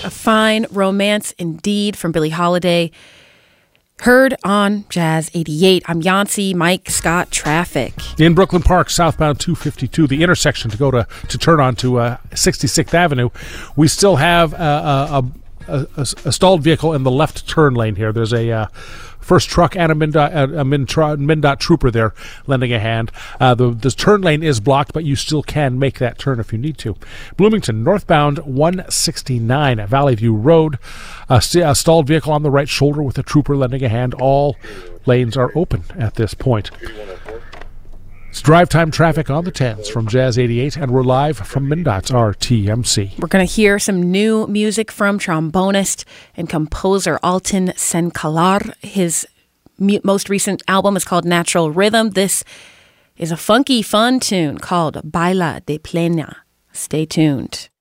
A fine romance indeed from Billie Holiday. Heard on Jazz 88. I'm Yancey, Mike, Scott, traffic. In Brooklyn Park, southbound 252, the intersection to go to turn on to 66th Avenue, we still have a stalled vehicle in the left turn lane here. There's a first truck and a MnDOT trooper there lending a hand. The turn lane is blocked, but you still can make that turn if you need to. Bloomington, northbound 169 at Valley View Road. A stalled vehicle on the right shoulder with a trooper lending a hand. All lanes are open at this point. It's drive time traffic on the 10s from Jazz 88, and we're live from MnDOT's RTMC. We're going to hear some new music from trombonist and composer Altin Senkalar. His most recent album is called Natural Rhythm. This is a funky, fun tune called Baila de Plena. Stay tuned.